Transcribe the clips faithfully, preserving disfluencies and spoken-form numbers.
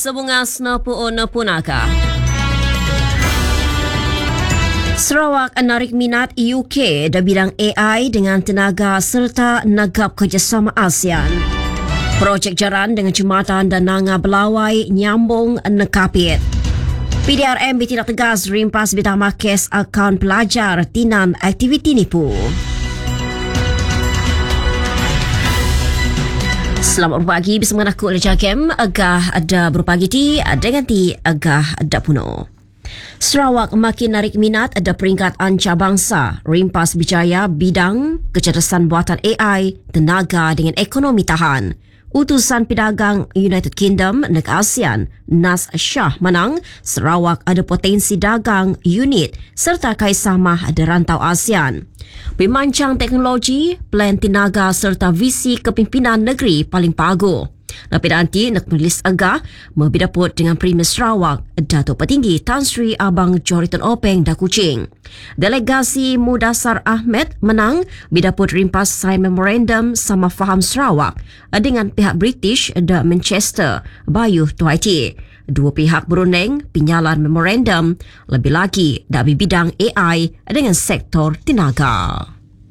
Sebungas Napu'o Napunaka. Sarawak menarik minat U K dalam bidang A I dengan tenaga serta negap kerjasama ASEAN. Projek jaran dengan jembatan dan Nanga Belawai nyambung nekapit. P D R M bertindak tegas rimpas bidang kes akaun pelajar tinan aktiviti nipu. Selamat berpagi bersama aku Leja Kem. Agah ada berpagi ti dengan ti agah ada puno. Sarawak makin narik minat ada peringkat antarabangsa rimpas berjaya bidang kecerdasan buatan A I, tenaga dengan ekonomi tahan. Utusan Pedagang United Kingdom nek ASEAN, Nas Shah menang, Sarawak ada potensi dagang unit serta kaisahmah ada rantau ASEAN. Pemancang teknologi, plan tenaga serta visi kepimpinan negeri paling pagu. Tapi nanti nak menulis agak membidaput dengan Premier Sarawak, Datuk Petinggi Tan Sri Abang Joritan Openg dah Kuching. Delegasi Mudasar Ahmed menang bidaput rimpas sign memorandum sama faham Sarawak dengan pihak British dan Manchester, Bayuh Tuhaiti. Dua pihak berunding pinyalan memorandum lebih lagi dari bidang A I dengan sektor tenaga.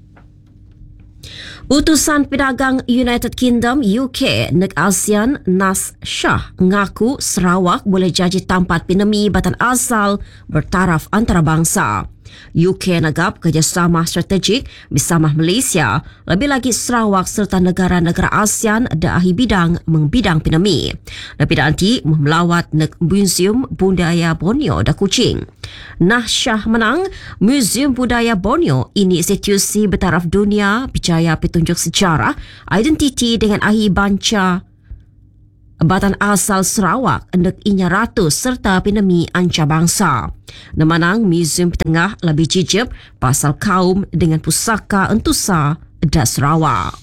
Utusan Pedagang United Kingdom U K nek ASEAN Nas Shah ngaku Sarawak boleh jadi tempat pinemi batan asal bertaraf antarabangsa. U K negap kerjasama strategik bersama Malaysia, lebih lagi Sarawak serta negara-negara ASEAN ada ahli bidang mengbidang pinemi. Tapi nanti melawat nek Museum Budaya Borneo dah Kuching. Nah Shah menang, Museum Budaya Borneo ini institusi bertaraf dunia percaya petunjuk sejarah, identiti dengan ahli banca batan asal Sarawak nek inya ratus serta pinemi antarabangsa. Nemanang Museum Tengah lebih jijib pasal kaum dengan pusaka entusa da Sarawak.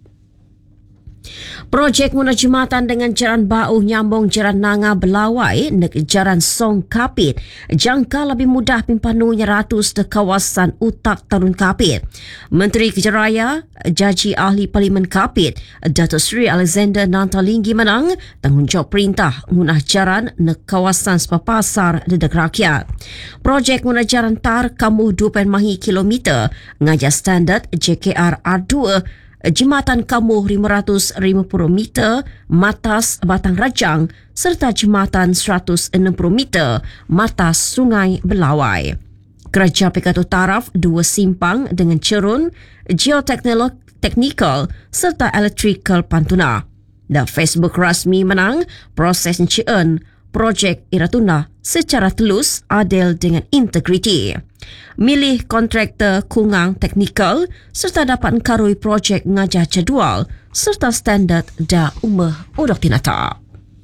Projek guna jembatan dengan jaran bau nyambung jaran Nanga Belawai nek jaran Song Kapit jangka lebih mudah pimpanunya ratus de kawasan utak Tarun Kapit. Menteri Kejaraya Jaji Ahli Parlimen Kapit Datuk Seri Alexander Nantalinggi menang tanggungjawab perintah guna jaran nek kawasan sepapasar dedak rakyat. Projek guna jaran tar kamu dua koma lima kilometer ngajar standard J K R R dua jembatan kamu lima ratus lima puluh meter matas Batang Rajang serta jembatan seratus enam puluh meter matas Sungai Belawai. Kerja pekatu taraf dua simpang dengan cerun, geoteknikal serta electrical pantuna. Dan Facebook rasmi menang proses encien projek Iratuna secara telus, adil dengan integriti. Milih kontraktor kungang teknikal serta dapat karui projek ngajah jadual serta standard da umah udak tinata.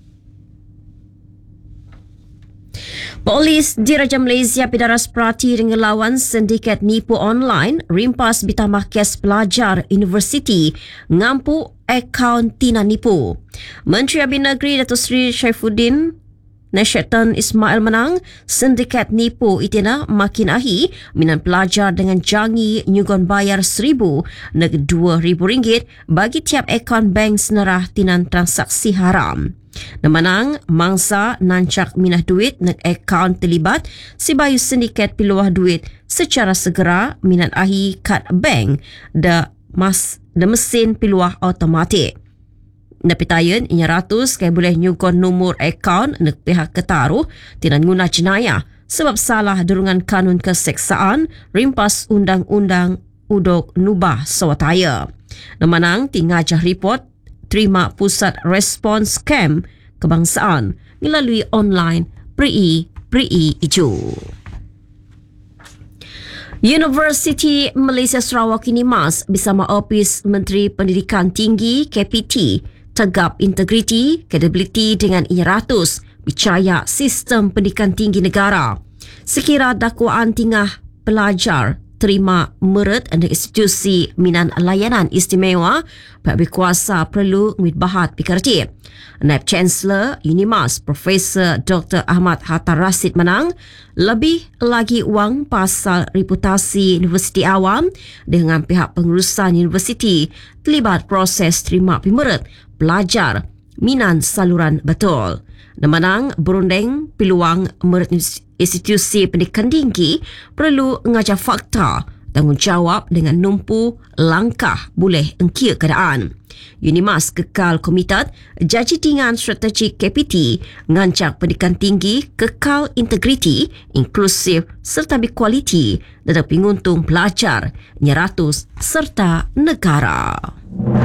Polis Diraja Malaysia Pidaras Perati dengan lawan sindiket nipu online rimpas bitamah kes pelajar universiti ngampu akaun tina nipu. Menteri Abin Negeri Datuk Seri Syaifuddin Nashatan Ismail menang, sindiket nipu itina makin ahi minan pelajar dengan jangi nyugon bayar seribu neg dua ribu ringgit bagi tiap akaun bank senerah tinan transaksi haram. Nemanang mangsa nancak minah duit neg akaun terlibat sibayu sindiket piluah duit secara segera minan ahi kad bank da mas da mesin piluah automatik. Napitayan inya ratus kaya boleh nyugon nombor akaun nek pihak ketaruh tinan guna jenayah sebab salah durungan kanun keseksaan rimpas undang-undang udok nubah sawataya. Nemanang tingajah report terima pusat respons scam kebangsaan melalui online Pri Pri Iju. Universiti Malaysia Sarawak ini mas bersama Ofis Menteri Pendidikan Tinggi K P T tegap integriti, kredibiliti dengan inya ratus percaya sistem pendidikan tinggi negara. Sekira dakwaan tingah pelajar terima merit dari institusi minan layanan istimewa, pihak berkuasa perlu ngitbahat pikerti. Naib Chancellor Unimas Profesor Doktor Ahmad Hatta Rashid menang lebih lagi wang pasal reputasi Universiti Awam dengan pihak pengurusan universiti terlibat proses terima pemerit pelajar minan saluran betul. Namanang berunding peluang murid institusi pendidikan tinggi perlu mengajar fakta, tanggungjawab dengan numpu langkah boleh engkir keadaan. Unimas kekal komited Jaji Tingan Strategik K P T ngancak pendidikan tinggi kekal integriti, inklusif serta berkualiti dan penguntung pelajar, nyeratus serta negara.